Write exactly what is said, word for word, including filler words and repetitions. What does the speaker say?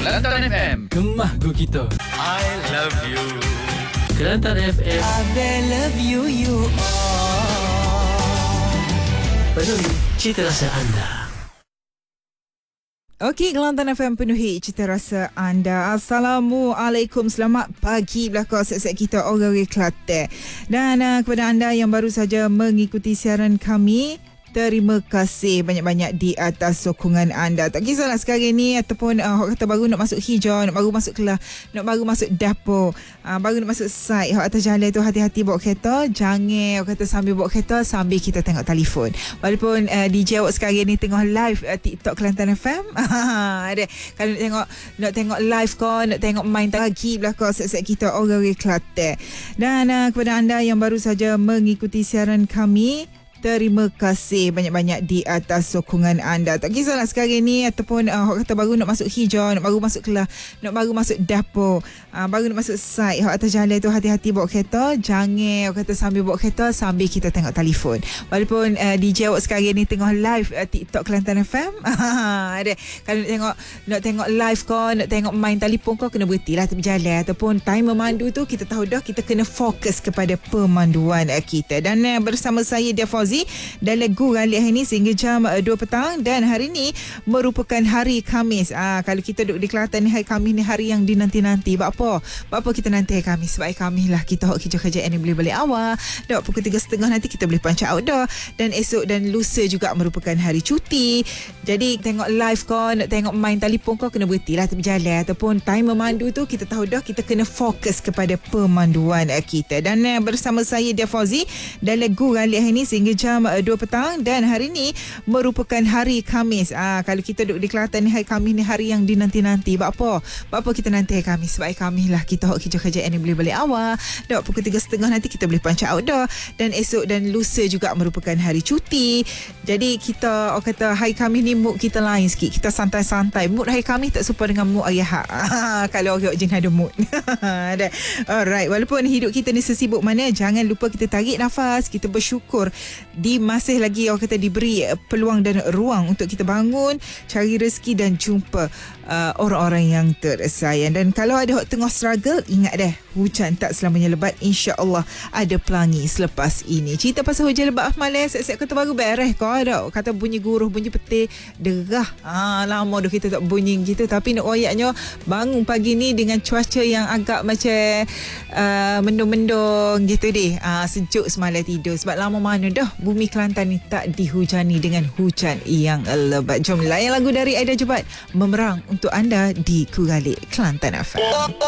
Kelantan F M, Gemah Go Kita. I love you. Kelantan F M, I love you, you all. penuhi cita rasa anda. Okey, Kelantan F M penuhi cita rasa anda. Assalamualaikum, selamat pagi belakang set-set kita orang Kelantan. Dan uh, kepada anda yang baru saja mengikuti siaran kami, terima kasih banyak-banyak di atas sokongan anda. Tak kisahlah sekarang ni ataupun uh, orang kata baru nak masuk hijau, nak baru masuk kelas, nak baru masuk dapur, uh, baru nak masuk site, orang atas jalan tu hati-hati bawa kereta. Jangan orang kata sambil bawa kereta sambil kita tengok telefon. Walaupun uh, D J awak sekarang ni tengok live uh, TikTok Kelantan F M. Ada kalau nak tengok nak tengok live ko, nak tengok main pagi belakang set-set kita orang Kelantan. Dan uh, kepada anda yang baru saja mengikuti siaran kami, terima kasih banyak-banyak di atas sokongan anda. Tak kisahlah sekarang ni ataupun uh, orang kata baru nak masuk hijau, nak baru masuk kelas, nak baru masuk dapur, uh, baru nak masuk site, orang atas jalan tu hati-hati bawa kereta. Jangan orang kata sambil bawa kereta sambil kita tengok telefon. Walaupun uh, D J awak sekarang ni tengok live uh, TikTok Kelantan F M. Ada kalau nak tengok nak tengok live ko, nak tengok main telefon ko, kena berhentilah tepi jalan ataupun time memandu tu kita tahu dah kita kena fokus kepada pemanduan uh, kita. Dan uh, bersama saya Dia Fauzi dalam Guralik hari ni sehingga jam dua petang. Dan hari ni merupakan hari Khamis. Ah, kalau kita duduk di Kelantan ni, hari Khamis ni hari yang dinanti-nanti. Sebab apa? Sebab apa kita nanti hari Khamis? Sebab hari Khamis lah kita hok kerja-kerja ni boleh balik awal. Dah pukul tiga tiga puluh nanti kita boleh pancak outdoor. Dan esok dan lusa juga merupakan hari cuti. Jadi tengok live ko, nak tengok main telefon ko, kena berhentilah tepi jalan ataupun time memandu tu kita tahu dah kita kena fokus kepada pemanduan kita. Dan uh, bersama saya Dia Fauzi dalam Guralik hari ni sehingga jam dua petang. Dan hari ni merupakan hari Khamis. Ah, kalau kita duduk di Kelantan ni, hari Khamis ni hari yang dinanti-nanti. Sebab apa? Sebab apa kita nanti hari Khamis? Sebab hari Khamis lah kita hok kerja-kerja ni boleh balik awal. Dah pukul tiga tiga puluh nanti kita boleh pancak outdoor. Dan esok dan lusa juga merupakan hari cuti. Jadi kita orang kata hari Khamis ni mood kita lain sikit. Kita santai-santai. Mood hari Khamis tak serupa dengan mood hari Ahad. Kalau orang jenis ada mood. Alright. Walaupun hidup kita ni sesibuk mana, jangan lupa kita tarik nafas, kita bersyukur di masih lagi orang kata diberi peluang dan ruang untuk kita bangun, cari rezeki dan jumpa uh, orang-orang yang tersayang. Dan kalau ada orang tengah struggle, ingat deh, hujan tak selamanya lebat. InsyaAllah ada pelangi selepas ini. Cerita pasal hujan lebat malam, set-set kata baru beres kau ada. Kata bunyi guruh, bunyi petir, derah. Ah, lama dah kita tak bunyi gitu. Tapi nak royaknya bangun pagi ni dengan cuaca yang agak macam uh, mendung-mendung gitu deh. Ah, sejuk semalam tidur. Sebab lama mana dah bumi Kelantan ni tak dihujani dengan hujan yang lebat. Jom layan lagu dari Aida Jebat, Memerang untuk anda di Guralik Kelantan F M.